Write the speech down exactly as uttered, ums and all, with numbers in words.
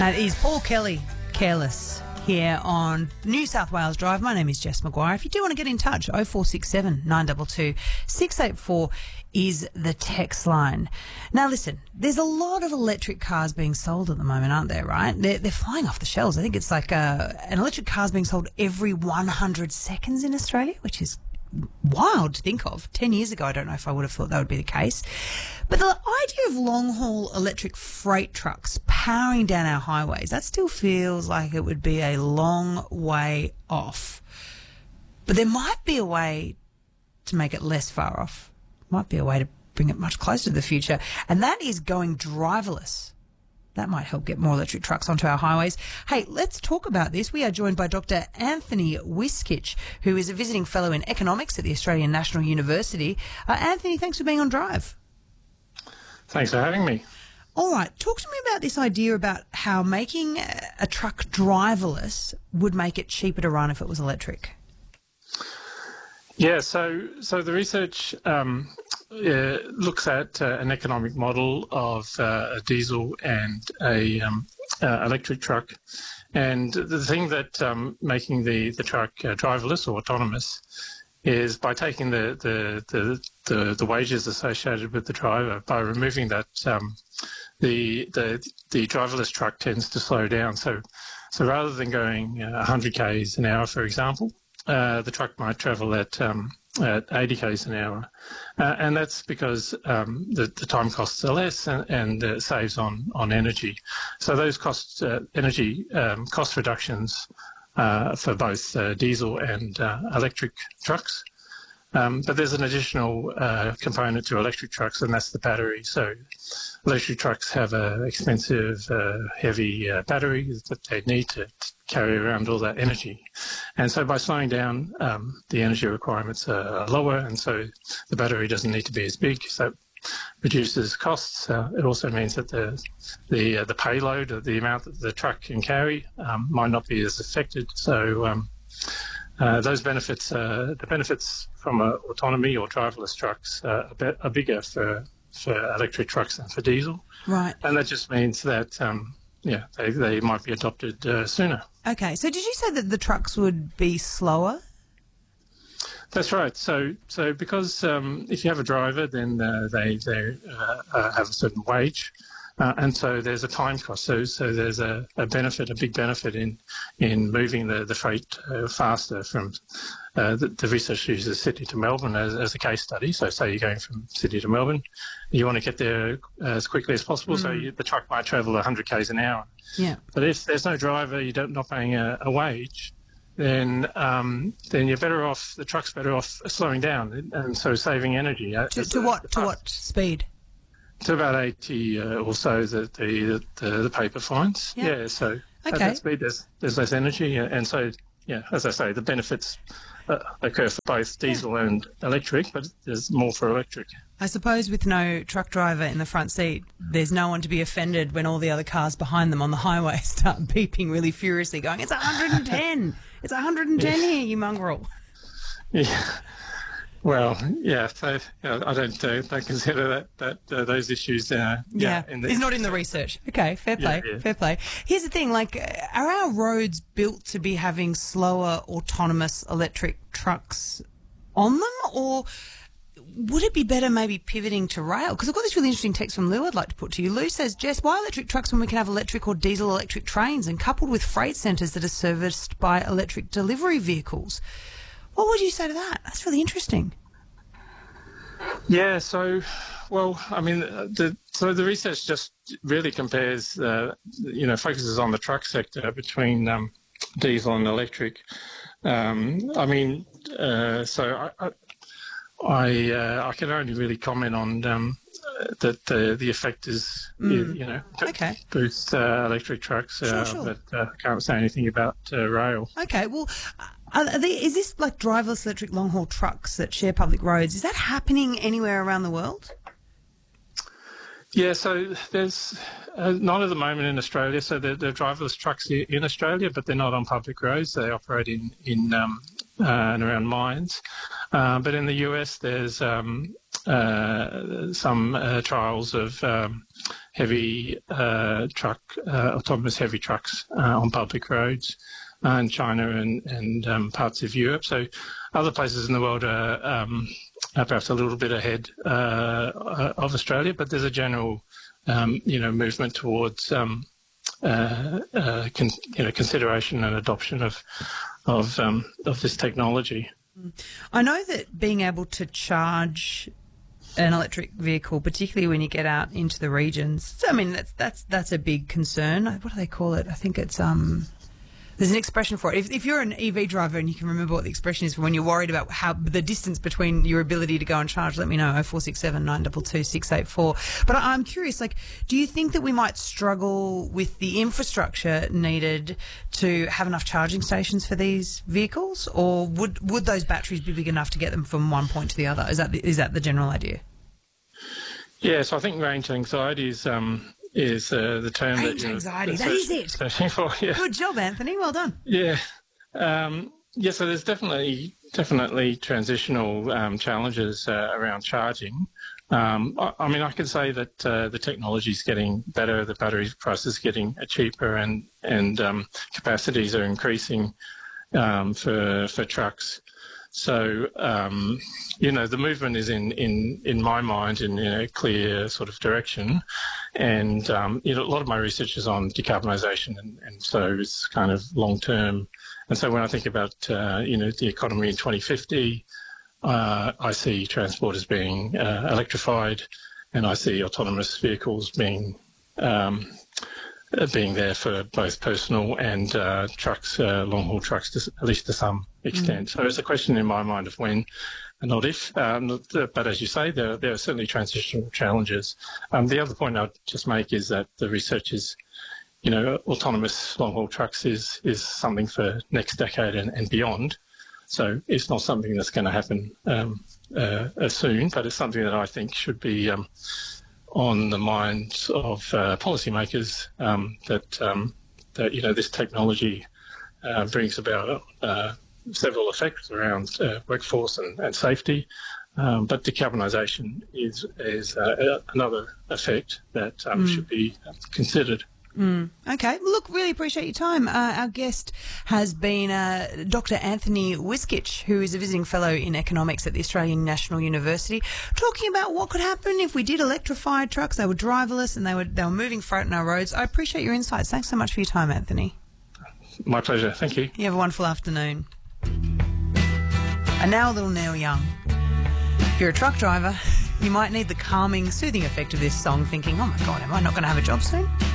That is Paul Kelly, Careless, here on New South Wales Drive. My name is Jess Maguire. If you do want to get in touch, oh four six seven, nine two two, six eight four is the text line. Now listen, there's a lot of electric cars being sold at the moment, aren't there, right? They're, they're flying off the shelves. I think it's like uh, an electric car is being sold every one hundred seconds in Australia, which is wild to think of. Ten years ago, I don't know if I would have thought that would be the case. But the idea of long-haul electric freight trucks powering down our highways, that still feels like it would be a long way off. But there might be a way to make it less far off. Might be a way to bring it much closer to the future. And that is going driverless. That might help get more electric trucks onto our highways. Hey, let's talk about this. We are joined by Doctor Anthony Wiskich, who is a visiting fellow in economics at the Australian National University. Uh, Anthony, thanks for being on Drive. Thanks for having me. All right, talk to me about this idea about how making a truck driverless would make it cheaper to run if it was electric. Yeah, so so the research um, uh, looks at uh, an economic model of uh, a diesel and a um, uh, electric truck, and the thing that um, making the the truck uh, driverless or autonomous is by taking the the, the the the wages associated with the driver. By removing that, um, the the the driverless truck tends to slow down. So so rather than going uh, one hundred k's an hour, for example, Uh, the truck might travel at, um, at eighty k's an hour, uh, and that's because um, the, the time costs are less and, and uh, saves on, on energy. So those cost uh, energy um, cost reductions uh, for both uh, diesel and uh, electric trucks. Um, but there's an additional uh, component to electric trucks, and that's the battery. So electric trucks have an expensive, uh, heavy uh, battery that they need to carry around all that energy. And so by slowing down, um, the energy requirements are lower, and so the battery doesn't need to be as big. So it reduces costs. Uh, it also means that the the uh, the payload, the amount that the truck can carry, um, might not be as affected. So um, uh, those benefits, uh, the benefits from uh, autonomy or driverless trucks, uh, are, be- are bigger for for electric trucks than for diesel. Right. And that just means that um, yeah, they they might be adopted uh, sooner. Okay, so did you say that the trucks would be slower? That's right. So, so because um, if you have a driver, then uh, they they uh, uh, have a certain wage, uh, and so there's a time cost. So, so there's a, a benefit, a big benefit in in moving the the freight uh, faster from. Uh, the, the research uses Sydney to Melbourne as, as a case study. So say you're going from Sydney to Melbourne, you want to get there as quickly as possible, mm. so you, the truck might travel one hundred k's an hour. Yeah. But if there's no driver, you're don't, not paying a, a wage, then um, then you're better off, the truck's better off slowing down, and so saving energy. To, to what to what speed? To about eighty uh, or so that the, the, the paper finds. Yeah, yeah so okay. At that speed there's, there's less energy, and so, yeah, as I say, the benefits Uh, occur for both diesel yeah. and electric, but there's more for electric. I suppose with no truck driver in the front seat, there's no one to be offended when all the other cars behind them on the highway start beeping really furiously, going, it's one hundred ten! It's one hundred ten yeah. here, you mongrel. Yeah. Well, yeah, so, yeah I don't uh, don't consider that, that uh, those issues. Uh, yeah, yeah in the, it's not in the research. Okay, fair play, yeah, yeah. fair play. Here's the thing: like, are our roads built to be having slower, autonomous electric trucks on them, or would it be better maybe pivoting to rail? Because I've got this really interesting text from Lou I'd like to put to you. Lou says, Jess, why electric trucks when we can have electric or diesel electric trains, and coupled with freight centres that are serviced by electric delivery vehicles? What would you say to that? That's really interesting. Yeah, so, well, I mean, the, so the research just really compares, uh, you know, focuses on the truck sector between um, diesel and electric. Um, I mean, uh, so I I, I, uh, I can only really comment on um, that the the effect is, mm. you know, okay. boost uh, electric trucks, uh, sure, sure. but uh, I can't say anything about uh, rail. Okay, well, are they, is this like driverless electric long-haul trucks that share public roads? Is that happening anywhere around the world? Yeah, so there's uh, not at the moment in Australia. So there are driverless trucks in Australia, but they're not on public roads. They operate in, in um, uh, and around mines. Uh, but in the U S, there's um, uh, some uh, trials of um, heavy uh, truck, uh, autonomous heavy trucks uh, on public roads uh, in China and, and um, parts of Europe. So other places in the world are, um, are perhaps a little bit ahead uh, of Australia, but there's a general, um, you know, movement towards um, uh, uh, con- you know, consideration and adoption of of um, of this technology. I know that being able to charge an electric vehicle, particularly when you get out into the regions, I mean, that's that's that's a big concern. What do they call it? I think it's um. There's an expression for it. If, if you're an E V driver and you can remember what the expression is for when you're worried about how the distance between your ability to go and charge, let me know, oh four six seven, nine two two, six eight four. But I, I'm curious, like, do you think that we might struggle with the infrastructure needed to have enough charging stations for these vehicles? Or would would those batteries be big enough to get them from one point to the other? Is that the, is that the general idea? Yes, I think range anxiety is... Um is uh, the term range that you're anxiety, that is it. searching for. Yeah. Good job, Anthony. Well done. Yeah. Um, yeah, so there's definitely definitely transitional um, challenges uh, around charging. Um, I, I mean, I can say that uh, the technology is getting better, the battery price is getting cheaper, and, and um, capacities are increasing um, for, for trucks. So, um, you know, the movement is in, in, in my mind in, in a clear sort of direction. And, um, you know, a lot of my research is on decarbonisation, and, and so it's kind of long term. And so when I think about, uh, you know, the economy in twenty fifty, uh, I see transport as being uh, electrified, and I see autonomous vehicles being um, being there for both personal and uh, trucks, uh, long-haul trucks, to, at least to some extent. Mm. So it's a question in my mind of when and not if. Um, but as you say, there, there are certainly transitional challenges. Um, the other point I'd just make is that the research is, you know, autonomous long-haul trucks is, is something for next decade and, and beyond. So it's not something that's going to happen um, uh, soon, but it's something that I think should be um, on the minds of uh, policymakers, um, that, um, that, you know, this technology uh, brings about uh, several effects around uh, workforce and, and safety, um, but decarbonisation is, is uh, another effect that um, mm. should be considered. Mm. Okay. Look, really appreciate your time. Uh, our guest has been uh, Doctor Anthony Wiskich, who is a visiting fellow in economics at the Australian National University, talking about what could happen if we did electrify trucks. They were driverless and they were they were moving freight on our roads. I appreciate your insights. Thanks so much for your time, Anthony. My pleasure. Thank you. You have a wonderful afternoon. And now a little Neil Young. If you're a truck driver, you might need the calming, soothing effect of this song, thinking, oh my God, am I not going to have a job soon?